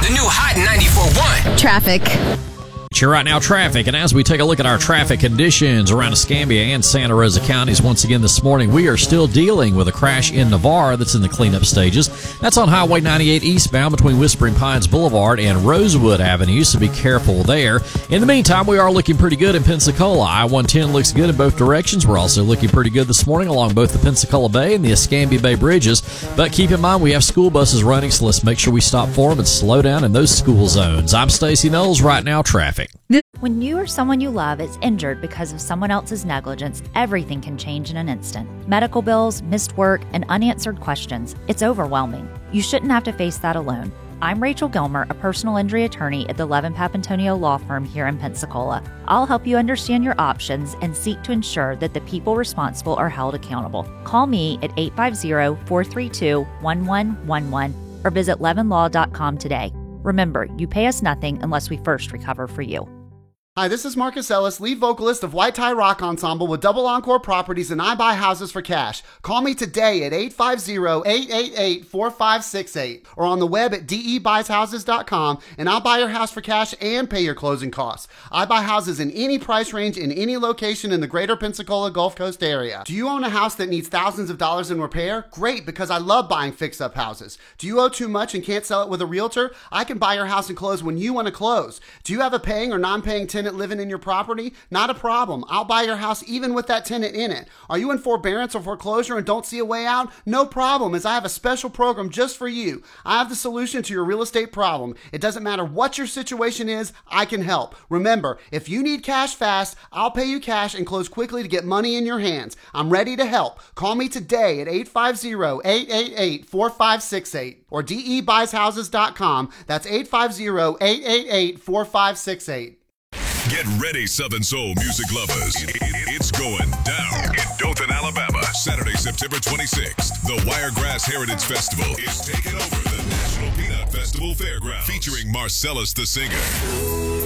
The new Hot 94.1. Traffic. You're right now, traffic. And as we take a look at our traffic conditions around Escambia and Santa Rosa counties, once again this morning, we are still dealing with a crash in Navarre that's in the cleanup stages. That's on Highway 98 eastbound between Whispering Pines Boulevard and Rosewood Avenue, so be careful there. In the meantime, we are looking pretty good in Pensacola. I-110 looks good in both directions. We're also looking pretty good this morning along both the Pensacola Bay and the Escambia Bay bridges. But keep in mind, we have school buses running, so let's make sure we stop for them and slow down in those school zones. I'm Stacey Knowles, right now, traffic. When you or someone you love is injured because of someone else's negligence, everything can change in an instant. Medical bills, missed work, and unanswered questions. It's overwhelming. You shouldn't have to face that alone. I'm Rachel Gilmer, a personal injury attorney at the Levin Papantonio Law Firm here in Pensacola. I'll help you understand your options and seek to ensure that the people responsible are held accountable. Call me at 850-432-1111 or visit levinlaw.com today. Remember, you pay us nothing unless we first recover for you. Hi, this is Marcus Ellis, lead vocalist of White Tie Rock Ensemble with Double Encore Properties, and I buy houses for cash. Call me today at 850-888-4568 or on the web at debuys.houses.com, and I'll buy your house for cash and pay your closing costs. I buy houses in any price range in any location in the greater Pensacola Gulf Coast area. Do you own a house that needs thousands of dollars in repair? Great, because I love buying fix-up houses. Do you owe too much and can't sell it with a realtor? I can buy your house and close when you want to close. Do you have a paying or non-paying tenant living in your property? Not a problem. I'll buy your house even with that tenant in it. Are you in forbearance or foreclosure and don't see a way out? No problem, as I have a special program just for you. I have the solution to your real estate problem. It doesn't matter what your situation is, I can help. Remember, if you need cash fast, I'll pay you cash and close quickly to get money in your hands. I'm ready to help. Call me today at 850-888-4568 or debuysHouses.com. That's 850-888-4568. Get ready, Southern Soul music lovers. It's going down in Dothan, Alabama. Saturday, September 26th. The Wiregrass Heritage Festival is taking over the National Peanut Festival Fairgrounds, featuring Marcellus the Singer.